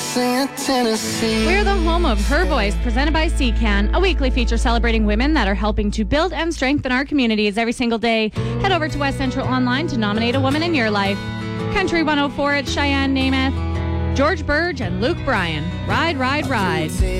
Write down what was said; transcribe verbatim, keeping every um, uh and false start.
We're the home of Her Voice, presented by C CAN, a weekly feature celebrating women that are helping to build and strengthen our communities every single day. Head over to West Central Online to nominate a woman in your life. Country one oh four at Cheyenne Namath, George Burge and Luke Bryan. Ride, ride, ride.